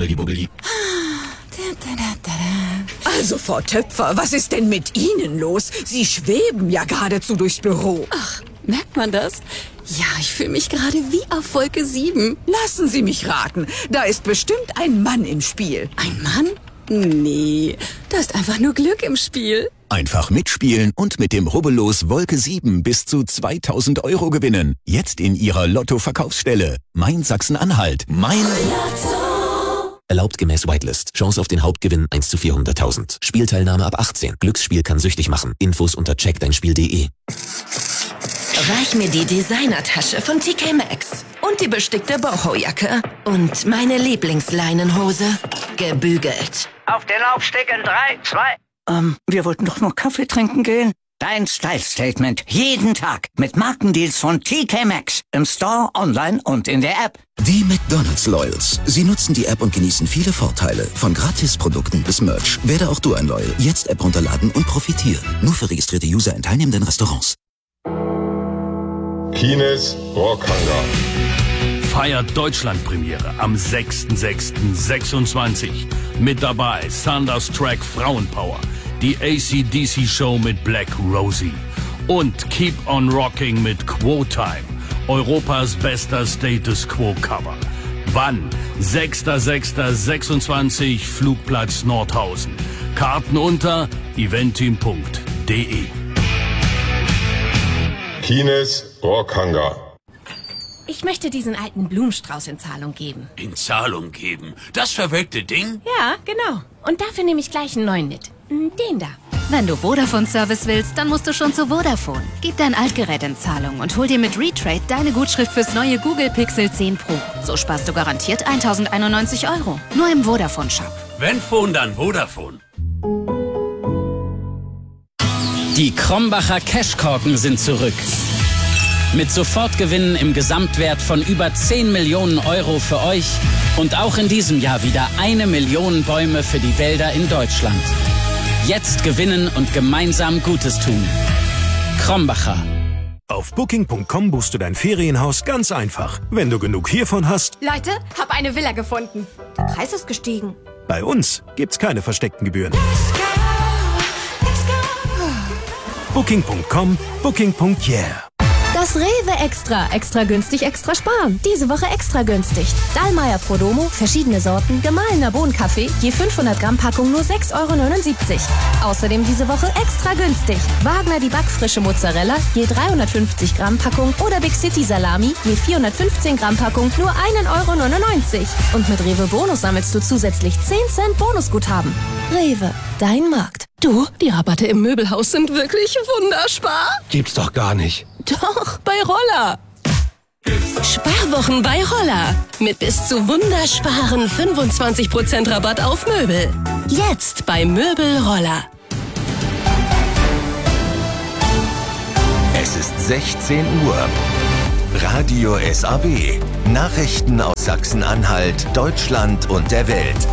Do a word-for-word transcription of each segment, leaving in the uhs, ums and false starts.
Schnubbeli Bubbeli. Also, Frau Töpfer, was ist denn mit Ihnen los? Sie schweben ja geradezu durchs Büro. Ach, merkt man das? Ja, ich fühle mich gerade wie auf Wolke sieben. Lassen Sie mich raten, da ist bestimmt ein Mann im Spiel. Ein Mann? Nee, da ist einfach nur Glück im Spiel. Einfach mitspielen und mit dem Rubbellos Wolke sieben bis zu zweitausend Euro gewinnen. Jetzt in Ihrer Lotto-Verkaufsstelle. Mein Sachsen-Anhalt. Mein Lotto. Erlaubt gemäß Whitelist. Chance auf den Hauptgewinn eins zu vierhunderttausend. Spielteilnahme ab achtzehn. Glücksspiel kann süchtig machen. Infos unter check dein spiel punkt de. Reich mir die Designertasche von T K Maxx und die bestickte Boho-Jacke und meine Lieblingsleinenhose gebügelt. Auf den Laufsteg in drei, zwei... Ähm, wir wollten doch nur Kaffee trinken gehen. Dein Style-Statement. Jeden Tag mit Markendeals von T K Maxx. Im Store, online und in der App. Die McDonald's Loyals. Sie nutzen die App und genießen viele Vorteile. Von Gratisprodukten bis Merch. Werde auch du ein Loyal. Jetzt App runterladen und profitieren. Nur für registrierte User in teilnehmenden Restaurants. Kines Rockhangar feiert Deutschlandpremiere am sechster sechster sechsundzwanzig. Mit dabei Thunderstruck Frauenpower, die A C D C Show mit Black Rosie und Keep on Rocking mit Quo Time, Europas bester Status Quo Cover. Wann? sechster sechster sechsundzwanzig, Flugplatz Nordhausen. Karten unter eventim punkt de. Kines Rockhangar. Ich möchte diesen alten Blumenstrauß in Zahlung geben. In Zahlung geben? Das verwelkte Ding? Ja, genau. Und dafür nehme ich gleich einen neuen mit. Den da. Wenn du Vodafone-Service willst, dann musst du schon zu Vodafone. Gib dein Altgerät in Zahlung und hol dir mit Retrade deine Gutschrift fürs neue Google Pixel zehn Pro. So sparst du garantiert tausendeinundneunzig Euro. Nur im Vodafone-Shop. Wenn Phone, dann Vodafone. Die Krombacher Cashkorken sind zurück. Mit Sofortgewinnen im Gesamtwert von über zehn Millionen Euro für euch und auch in diesem Jahr wieder eine Million Bäume für die Wälder in Deutschland. Jetzt gewinnen und gemeinsam Gutes tun. Krombacher. Auf booking punkt com buchst du dein Ferienhaus ganz einfach. Wenn du genug hiervon hast... Leute, hab eine Villa gefunden. Der Preis ist gestiegen. Bei uns gibt's keine versteckten Gebühren. booking punkt com, booking punkt yeah. Das Rewe Extra. Extra günstig, extra sparen. Diese Woche extra günstig. Dallmayr Prodomo, verschiedene Sorten, gemahlener Bohnenkaffee, je fünfhundert Gramm Packung nur sechs Euro neunundsiebzig. Außerdem diese Woche extra günstig. Wagner die backfrische Mozzarella, je dreihundertfünfzig Gramm Packung oder Big City Salami, je vierhundertfünfzehn Gramm Packung nur ein Euro neunundneunzig. Und mit Rewe Bonus sammelst du zusätzlich zehn Cent Bonusguthaben. Rewe, dein Markt. Du, die Rabatte im Möbelhaus sind wirklich wunderspar. Gibt's doch gar nicht. Doch, bei Roller. Sparwochen bei Roller. Mit bis zu wundersparen fünfundzwanzig Prozent Rabatt auf Möbel. Jetzt bei Möbel Roller. Es ist sechzehn Uhr. Radio S A W. Nachrichten aus Sachsen-Anhalt, Deutschland und der Welt.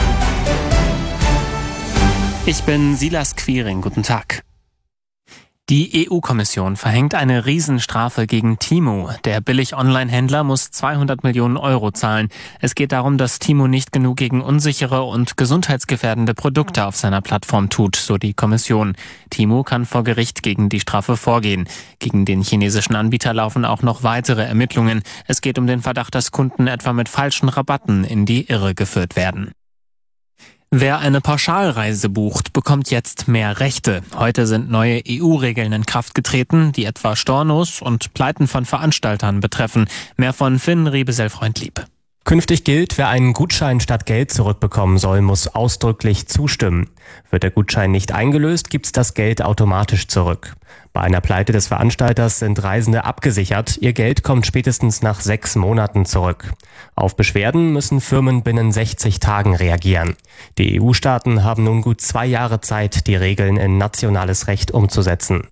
Ich bin Silas Quiring. Guten Tag. Die E U-Kommission verhängt eine Riesenstrafe gegen Temu. Der Billig-Online-Händler muss zweihundert Millionen Euro zahlen. Es geht darum, dass Temu nicht genug gegen unsichere und gesundheitsgefährdende Produkte auf seiner Plattform tut, so die Kommission. Temu kann vor Gericht gegen die Strafe vorgehen. Gegen den chinesischen Anbieter laufen auch noch weitere Ermittlungen. Es geht um den Verdacht, dass Kunden etwa mit falschen Rabatten in die Irre geführt werden. Wer eine Pauschalreise bucht, bekommt jetzt mehr Rechte. Heute sind neue E U-Regeln in Kraft getreten, die etwa Stornos und Pleiten von Veranstaltern betreffen. Mehr von Finn Riebesell-Freundlieb. Künftig gilt, wer einen Gutschein statt Geld zurückbekommen soll, muss ausdrücklich zustimmen. Wird der Gutschein nicht eingelöst, gibt's das Geld automatisch zurück. Bei einer Pleite des Veranstalters sind Reisende abgesichert. Ihr Geld kommt spätestens nach sechs Monaten zurück. Auf Beschwerden müssen Firmen binnen sechzig Tagen reagieren. Die E U-Staaten haben nun gut zwei Jahre Zeit, die Regeln in nationales Recht umzusetzen.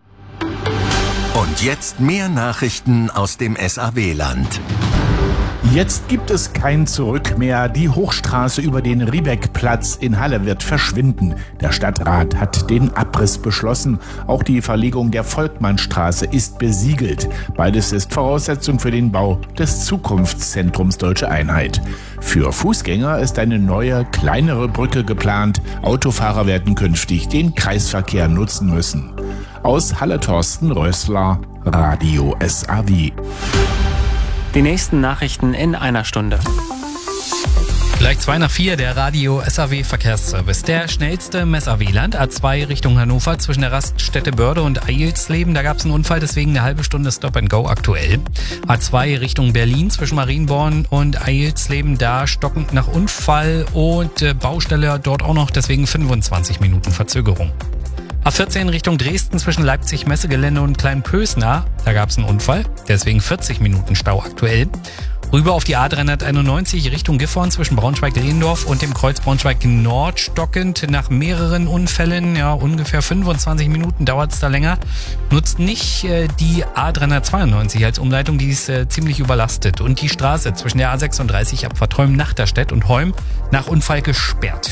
Und jetzt mehr Nachrichten aus dem S A W-Land. Jetzt gibt es kein Zurück mehr. Die Hochstraße über den Riebeckplatz in Halle wird verschwinden. Der Stadtrat hat den Abriss beschlossen. Auch die Verlegung der Volkmannstraße ist besiegelt. Beides ist Voraussetzung für den Bau des Zukunftszentrums Deutsche Einheit. Für Fußgänger ist eine neue, kleinere Brücke geplant. Autofahrer werden künftig den Kreisverkehr nutzen müssen. Aus Halle Thorsten Rössler, Radio S A W. Die nächsten Nachrichten in einer Stunde. Gleich zwei nach vier, der Radio S A W Verkehrsservice. Der schnellste Mess A W-Land, A zwei Richtung Hannover, zwischen der Raststätte Börde und Eilsleben. Da gab es einen Unfall, deswegen eine halbe Stunde Stop and Go aktuell. A zwei Richtung Berlin, zwischen Marienborn und Eilsleben, da stockend nach Unfall und äh, Baustelle dort auch noch, deswegen fünfundzwanzig Minuten Verzögerung. A vierzehn Richtung Dresden, zwischen Leipzig Messegelände und Kleinpösna, da gab es einen Unfall, deswegen vierzig Minuten Stau aktuell. Rüber auf die A dreihunderteinundneunzig Richtung Gifhorn, zwischen Braunschweig-Lehendorf und dem Kreuz Braunschweig-Nord stockend nach mehreren Unfällen. Ja, ungefähr fünfundzwanzig Minuten dauert es da länger. Nutzt nicht äh, die A dreihundertzweiundneunzig als Umleitung, die ist äh, ziemlich überlastet. Und die Straße zwischen der A sechsunddreißig Abfahrt Heum-Nachterstedt und Heum nach Unfall gesperrt.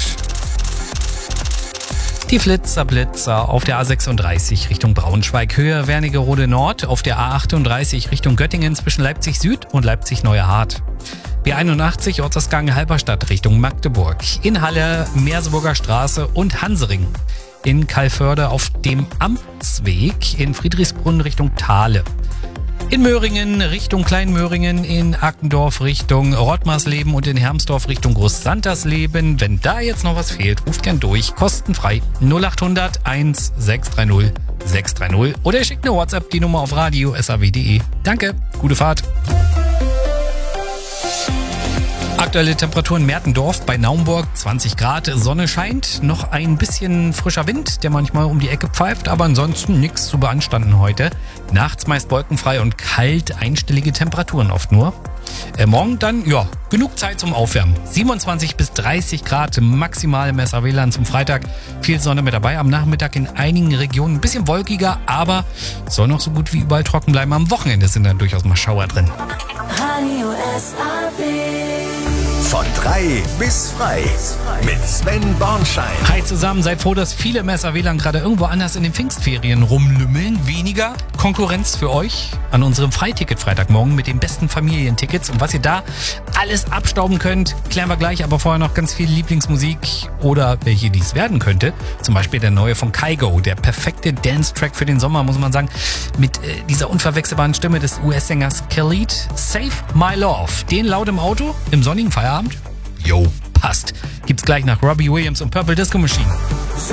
Die Flitzer Blitzer auf der A sechsunddreißig Richtung Braunschweig, Höhe Wernigerode Nord, auf der A achtunddreißig Richtung Göttingen zwischen Leipzig Süd und Leipzig Neuerhardt. B einundachtzig Ortsausgang Halberstadt Richtung Magdeburg. In Halle Merseburger Straße und Hansering. In Calvörde auf dem Amtsweg, in Friedrichsbrunn Richtung Thale. In Möhringen Richtung Kleinmöhringen, in Ackendorf Richtung Rottmarsleben und in Hermsdorf Richtung Großsantersleben. Wenn da jetzt noch was fehlt, ruft gern durch, kostenfrei null achthundert eins sechs drei null sechs drei null oder ihr schickt eine WhatsApp, die Nummer auf radio s a w punkt de. Danke, gute Fahrt. Aktuelle Temperaturen Mertendorf bei Naumburg, zwanzig Grad, Sonne scheint, noch ein bisschen frischer Wind, der manchmal um die Ecke pfeift, aber ansonsten nichts zu beanstanden heute. Nachts meist wolkenfrei und kalt, einstellige Temperaturen oft nur. Äh, morgen dann, ja, genug Zeit zum Aufwärmen. siebenundzwanzig bis dreißig Grad maximal im S A W-Land zum Freitag. Viel Sonne mit dabei, am Nachmittag in einigen Regionen ein bisschen wolkiger, aber soll noch so gut wie überall trocken bleiben. Am Wochenende sind dann durchaus mal Schauer drin. Radio S A W. Von drei bis frei mit Sven Bornschein. Hi zusammen, seid froh, dass viele im S A W-Land gerade irgendwo anders in den Pfingstferien rumlümmeln. Weniger Konkurrenz für euch an unserem Freiticket Freitagmorgen mit den besten Familientickets. Und was ihr da alles abstauben könnt, klären wir gleich. Aber vorher noch ganz viel Lieblingsmusik oder welche dies werden könnte. Zum Beispiel der neue von Kygo, der perfekte Dance-Track für den Sommer, muss man sagen. Mit äh, dieser unverwechselbaren Stimme des U S-Sängers Khalid. Save My Love. Den laut im Auto, im sonnigen Feierabend. Yo, passt. Gibt's gleich nach Robbie Williams und Purple Disco Machine.